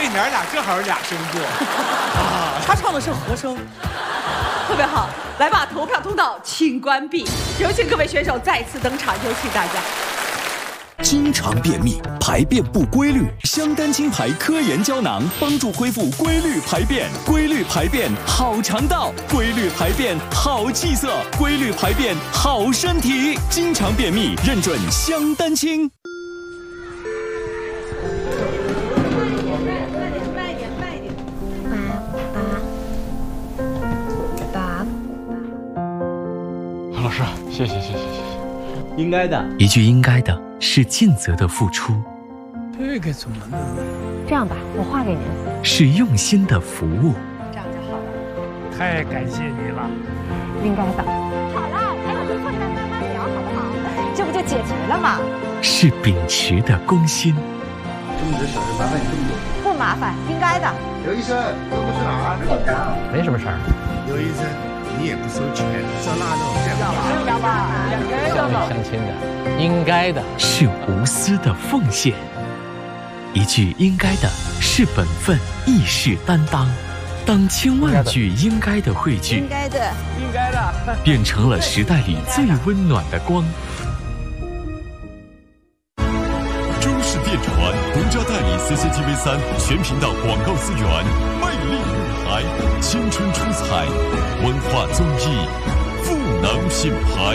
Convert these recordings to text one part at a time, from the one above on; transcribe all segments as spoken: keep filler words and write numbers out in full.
里面俩正好是俩声部。啊， 他唱的是和声，特别好。来吧，投票通道请关闭，有请各位选手再次登场，有请大家。 经常便秘，排便不规律，香丹清排科研胶囊帮助恢复规律排便，规律排便好肠道，规律排便好气色，规律排便好身体。经常便秘认准香丹清。 慢一点，慢一点，慢一点。 爸爸，爸。 老师，谢谢谢谢谢谢。 应该的， 一句应该的是尽责的付出， 这个怎么弄？ 这样吧，我画给您。 是用心的服务。 这样就好了。 太感谢你了。 应该的。好了，还有回复你们慢慢聊，好不好？这不就解决了吗？ 是秉持的公心。 这么多小事麻烦你这么多。 不麻烦，应该的。 刘医生，这不是哪儿？ 没什么事儿。 刘医生，你也不收钱，烧腊肉这样吧？ 要吧，两个人乡里乡亲的，应该的。 是无私的奉献。一句应该的是本分，亦是担当。当千万句应该的汇聚， 应该的， 应该的， 变成了时代里最温暖的光。 中视电传独家代理 C C T V 三全频道广告资源，魅力舞台，青春出彩，文化综艺，赋能品牌。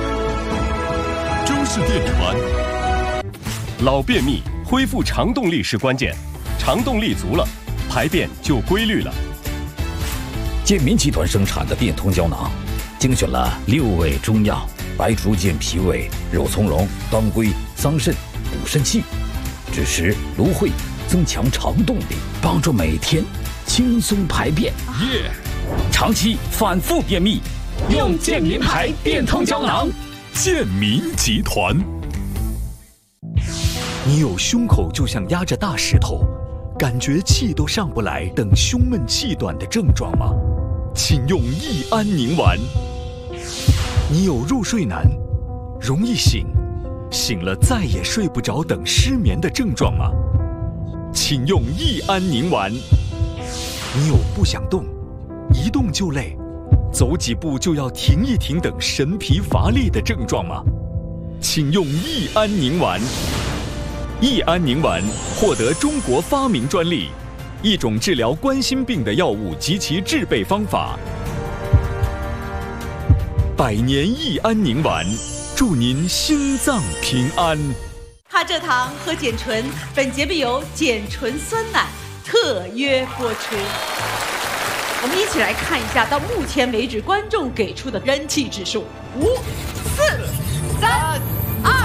中视电传。老便秘，恢复肠动力是关键，肠动力足了，排便就规律了。 健民集团生产的变通胶囊，精选了六味中药：白术健脾胃、肉苁蓉、当归、桑葚、补肾气、枳实、芦荟，增强肠动力，帮助每天轻松排便。 耶！ 长期反复便秘，用健民牌变通胶囊。 健民集团。 你有胸口就像压着大石头，感觉气都上不来，等胸闷气短的症状吗？请用益安宁丸。你有入睡难，容易醒，醒了再也睡不着等失眠的症状吗？请用益安宁丸。你有不想动，一动就累，走几步就要停一停等神疲乏力的症状吗？请用益安宁丸。益安宁丸获得中国发明专利，一种治疗冠心病的药物及其制备方法。百年益安宁丸，祝您心脏平安。 哈蔗糖和碱醇，本节目由碱醇酸奶特约播出。我们一起来看一下到目前为止观众给出的人气指数：五、四、三。